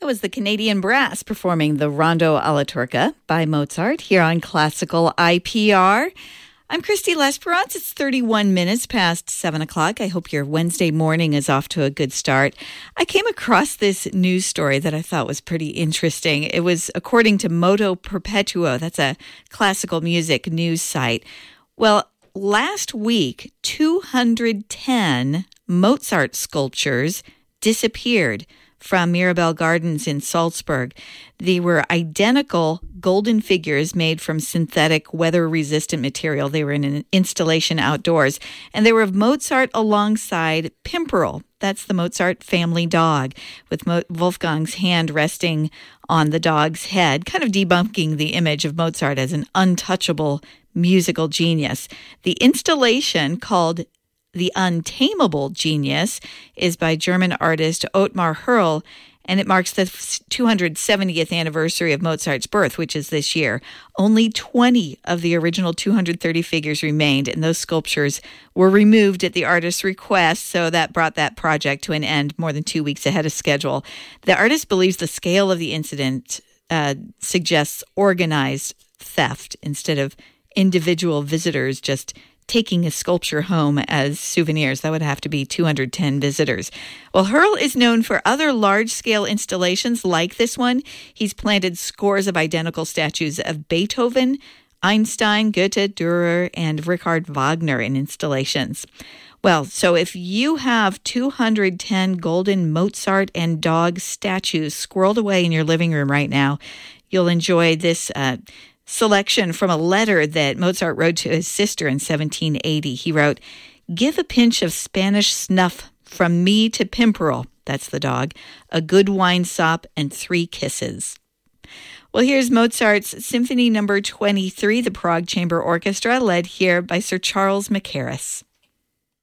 That was the Canadian Brass performing the Rondo alla Turca by Mozart here on Classical IPR. I'm Christy Lesperance. It's 31 minutes past 7 o'clock. I hope your Wednesday morning is off to a good start. I came across this news story that I thought was pretty interesting. It was according to Moto Perpetuo. That's a classical music news site. Well, last week, 210 Mozart sculptures disappeared from Mirabel Gardens in Salzburg. They were identical golden figures made from synthetic weather-resistant material. They were in an installation outdoors, and they were of Mozart alongside Pimperl. That's the Mozart family dog, with Wolfgang's hand resting on the dog's head, kind of debunking the image of Mozart as an untouchable musical genius. The installation, called The Untamable Genius, is by German artist Ottmar Hörl, and it marks the 270th anniversary of Mozart's birth, which is this year. Only 20 of the original 230 figures remained, and those sculptures were removed at the artist's request, so that brought that project to an end more than 2 weeks ahead of schedule. The artist believes the scale of the incident suggests organized theft instead of individual visitors just taking a sculpture home as souvenirs. That would have to be 210 visitors. Well, Hörl is known for other large-scale installations like this one. He's planted scores of identical statues of Beethoven, Einstein, Goethe, Dürer, and Richard Wagner in installations. Well, so if you have 210 golden Mozart and dog statues squirreled away in your living room right now, you'll enjoy this selection from a letter that Mozart wrote to his sister in 1780. He wrote, "Give a pinch of Spanish snuff from me to Pimperl," that's the dog, "a good wine sop and 3 kisses." Well, here's Mozart's Symphony No. 23, the Prague Chamber Orchestra, led here by Sir Charles Mackerras.